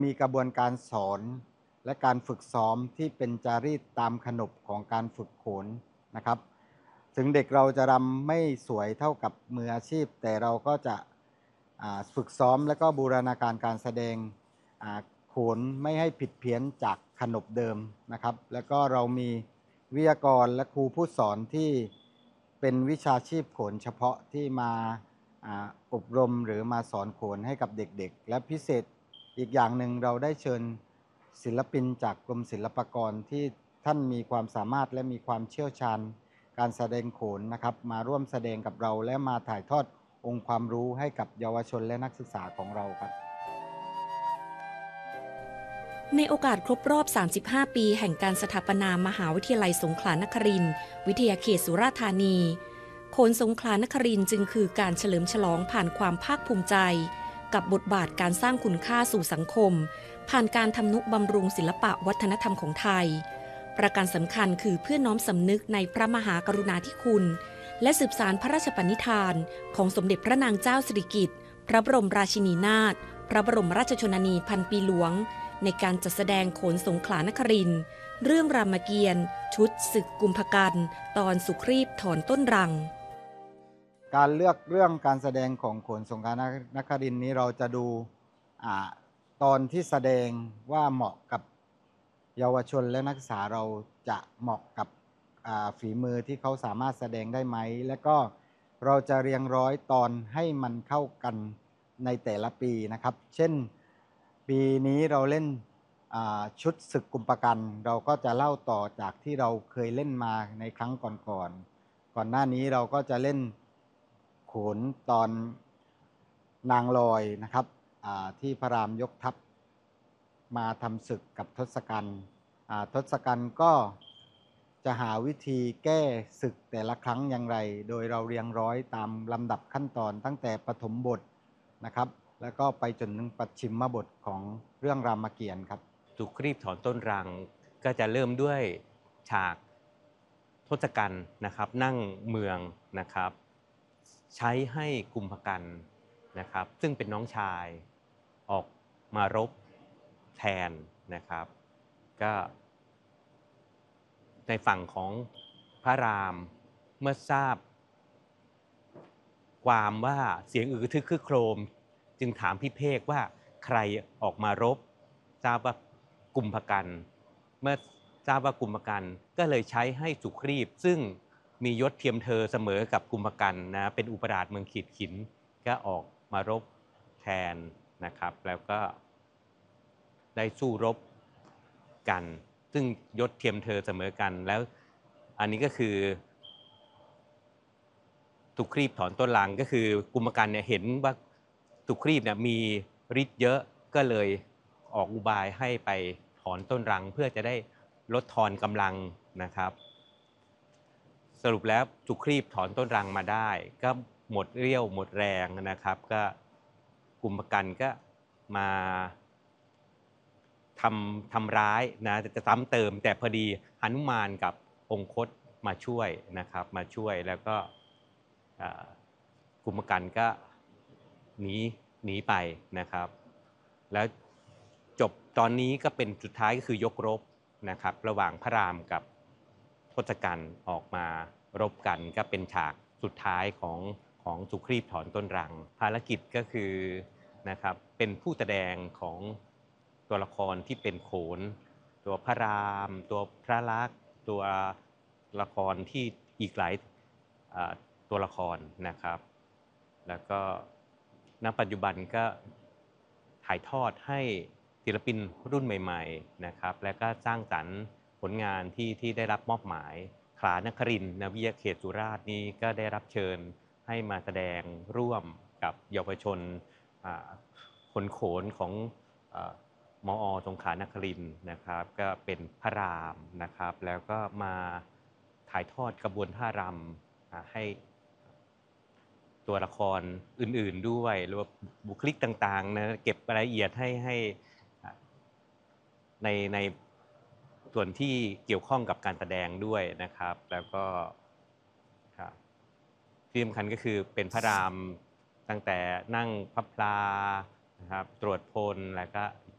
มีกระบวนการสอนและการฝึกซ้อมที่เป็นจารีตตามขนบของการฝึกโขนนะครับถึงเด็กเราจะรำไม่สวยเท่ากับมืออาชีพแต่เราก็จะฝึกซ้อมและก็บูรณาการการแสดงโขนไม่ให้ผิดเพี้ยนจากขนบเดิมนะครับแล้วก็เรามีวิทยากรและครูผู้สอนที่เป็นวิชาชีพโขนเฉพาะที่มาอบรมหรือมาสอนโขนให้กับเด็กๆและพิเศษอีกอย่างหนึ่งเราได้เชิญศิลปินจากกรมศิลปากรที่ท่านมีความสามารถและมีความเชี่ยวชาญการแสดงโขนนะครับมาร่วมแสดงกับเราและมาถ่ายทอดองค์ความรู้ให้กับเยาวชนและนักศึกษาของเราครับในโอกาสครบรอบ 35 ปีแห่งการสถาปนามหาวิทยาลัยสงขลานครินทร์วิทยาเขตสุราษฎร์ธานีโขนสงขลานครินทร์จึงคือการเฉลิมฉลองผ่านความภาคภูมิใจกับบทบาทการสร้างคุณค่าสู่สังคมผ่านการทำนุบำรุงศิลปะวัฒนธรรมของไทยประการสำคัญคือเพื่อน้อมสำนึกในพระมหากรุณาธิคุณและสืบสานพระราชปณิธานของสมเด็จพระนางเจ้าสิริกิติ์พระบรมราชินีนาถพระบรมราชชนนีพันปีหลวงในการจัดแสดงโขนสงขลานครินทร์เรื่องรามเกียรติ์ชุดศึกกุมภกันตอนสุครีพถอนต้นรังการเลือกเรื่องการแสดงของโขนสงขลานครินทร์นี้เราจะดูตอนที่แสดงว่าเหมาะกับเยาวชนและนักศึกษาเราจะเหมาะกับฝีมือที่เขาสามารถแสดงได้ไหมและก็เราจะเรียงร้อยตอนให้มันเข้ากันในแต่ละปีนะครับเช่นปีนี้เราเล่นชุดศึกกุมภกันเราก็จะเล่าต่อจากที่เราเคยเล่นมาในครั้งก่อนหน้านี้เราก็จะเล่นโขนตอนนางลอยนะครับที่พระรามยกทัพมาทำศึกกับทศกัณฐ์ทศกัณฐ์ก็จะหาวิธีแก้ศึกแต่ละครั้งอย่างไรโดยเราเรียงร้อยตามลำดับขั้นตอนตั้งแต่ปฐมบทนะครับแล้วก็ไปจนถึงปัจฉิมบทของเรื่องรามเกียรติ์ครับสุครีพถอนต้นรังก็จะเริ่มด้วยฉากทศกัณฐ์นะครับนั่งเมืองนะครับใช้ให้กุมภกันนะครับซึ่งเป็นน้องชายออกมารบแทนนะครับก็ในฝั่งของพระรามเมื่อทราบความว่าเสียงอึกทึกคึกโครมจึงถามพิเภกว่าใครออกมารบทราบว่ากุมภกันเมื่อทราบว่ากุมภกันก็เลยใช้ให้สุครีพซึ่งมียศเทียมเธอเสมอกับกุมภกันนะเป็นอุปราชเมืองขีดขินก็ออกมารบแทนนะครับแล้วก็ได้สู้รบกันซึ่งยศเทียมเธอเสมอกันแล้วอันนี้ก็คือสุครีพถอนต้นรังก็คือกุมภกันเนี่ยเห็นว่าสุครีพเนี่ยมีฤทธิ์เยอะก็เลยออกอุบายให้ไปถอนต้นรังเพื่อจะได้ลดทอนกำลังนะครับสรุปแล้วสุครีพถอนต้นรังมาได้ก็หมดเรี่ยวหมดแรงนะครับก็กุมภกันก็มาทำร้ายนะจะซ้ำเติมแต่พอดีหนุมานกับองคตมาช่วยนะครับมาช่วยแล้วก็กุมภกันก็หนีไปนะครับแล้วจบตอนนี้ก็เป็นสุดท้ายก็คือยกรบนะครับระหว่างพระรามกับทศกัณฐ์ออกมารบกันก็เป็นฉากสุดท้ายของสุครีพถอนต้นรังภารกิจก็คือนะครับเป็นผู้แสดงของตัวละครที่เป็นโขนตัวพระรามตัวพระลักษณ์ตัวละครที่อีกหลายตัวละครนะครับแล้วก็ณปัจจุบันก็ถ่ายทอดให้ศิลปินรุ่นใหม่ๆนะครับและก็สร้างสรรค์ผลงานที่ได้รับมอบหมายขลานครินทร์วิทยาเขตสุราษฎร์นี้ก็ได้รับเชิญให้มาแสดงร่วมกับเยาวชนคนโขนของมอ.สงขลานครินทร์นะครับก็เป็นพระรามนะครับแล้วก็มาถ่ายทอดกระบวนท่ารำให้ตัวละครอื่นๆด้วยหรือว่าบุคลิกต่างๆนะเก็บรายละเอียดให้ในส่วนที่เกี่ยวข้องกับการแสดงด้วยนะครับแล้วก็ที่สำคัญก็คือเป็นพระรามตั้งแต่นั่งพับพลานะครับตรวจพลแล้วก็